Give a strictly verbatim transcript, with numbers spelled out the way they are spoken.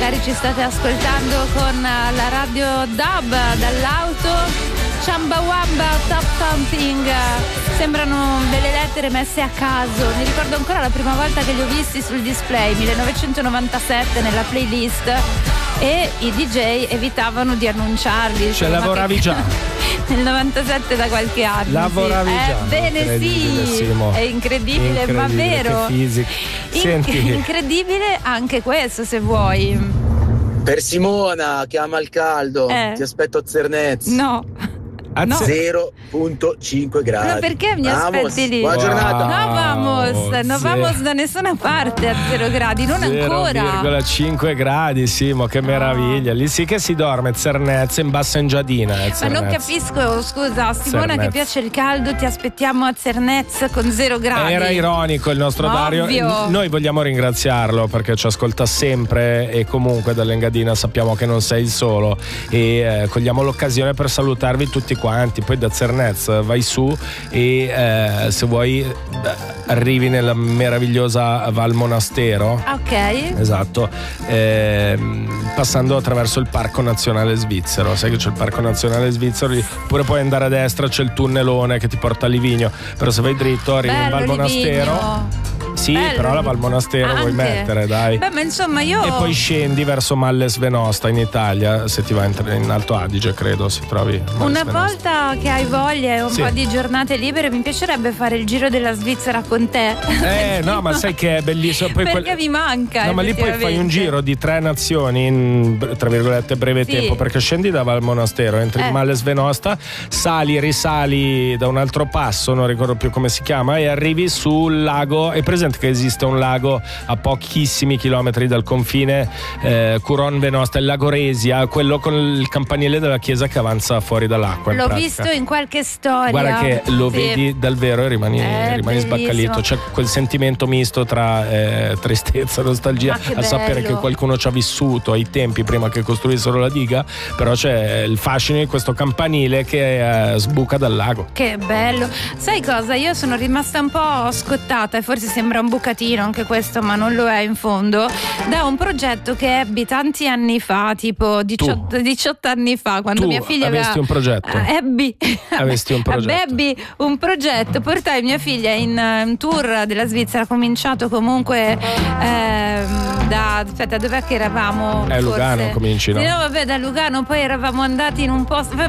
magari ci state ascoltando con la radio Dub dall'auto. Chumbawamba, Top Thumping, sembrano delle lettere messe a caso. Mi ricordo ancora la prima volta che li ho visti sul display, millenovecentonovantasette, nella playlist, e i D J evitavano di annunciarli. Cioè lavoravi che... già nel novantasette, da qualche anno. Lavoravi sì. già. Eh, bene, sì, Simo. è incredibile, incredibile, ma vero. In- Senti. Incredibile anche questo, se vuoi. Per Simona, chiama il caldo, eh. ti aspetto a Zernez. No. No. zero virgola cinque gradi. Ma perché mi vamos, aspetti lì? Buona giornata. No, vamos, no, Sì. vamos da nessuna parte a zero gradi, non ancora. zero virgola cinque gradi, Simo, che meraviglia. Lì sì che si dorme, Zernez, in bassa in giardina. Ma Zernez. non capisco, scusa, Simona, Zernez. che piace il caldo, ti aspettiamo a Zernez con zero gradi. Era ironico il nostro Ovvio. Dario. Noi vogliamo ringraziarlo perché ci ascolta sempre e comunque dall'Engadina sappiamo che non sei il solo e eh, cogliamo l'occasione per salutarvi tutti quanti. Poi da Zernez vai su e eh, se vuoi arrivi nella meravigliosa Val Monastero. Ok. Esatto, ehm, passando attraverso il Parco Nazionale Svizzero. Sai che c'è il Parco Nazionale Svizzero, oppure puoi andare a destra, c'è il tunnelone che ti porta a Livigno, però se vai dritto arrivi in Val Monastero. Sì, Bello. però la Val Monastero Anche. vuoi mettere, dai. Beh, ma insomma io. E poi scendi verso Malles Venosta in Italia, se ti vai in Alto Adige, credo si trovi Malles Una Venosta. volta che hai voglia e un Sì. po' di giornate libere, mi piacerebbe fare il giro della Svizzera con te. Eh no, ma sai che è bellissimo. Poi Perché quel- mi manca. No, ma lì poi fai un effettivamente. giro di tre nazioni in, tra virgolette, breve Sì. tempo, perché scendi da Val Monastero, entri Eh. in Malles Venosta, sali, risali da un altro passo, non ricordo più come si chiama, e arrivi sul lago. È presente che esiste un lago a pochissimi chilometri dal confine, eh, Curon Venosta, il lago Resia, quello con il campanile della chiesa che avanza fuori dall'acqua. in L'ho pratica. visto in qualche storia. Guarda che lo Sì. vedi dal vero e rimani, È rimani bellissimo. sbaccalito. C'è quel sentimento misto tra eh, tristezza e nostalgia Ma che a sapere bello. che qualcuno ci ha vissuto ai tempi prima che costruissero la diga, però c'è il fascino di questo campanile che eh, sbuca dal lago. Che bello. Sai cosa? Io sono rimasta un po' scottata, e forse sembra un bucatino anche questo, ma non lo è in fondo, da un progetto che ebbi tanti anni fa, tipo diciotto, diciotto anni fa, quando Tu mia figlia avesti aveva... un progetto? Ah, ebbi Avesti un progetto. ebbi un progetto, portai mia figlia in un tour della Svizzera, cominciato comunque ehm, da... aspetta, dov'è che eravamo? Eh, Lugano forse? cominci, no? Sì, no, vabbè, da Lugano, poi eravamo andati in un posto...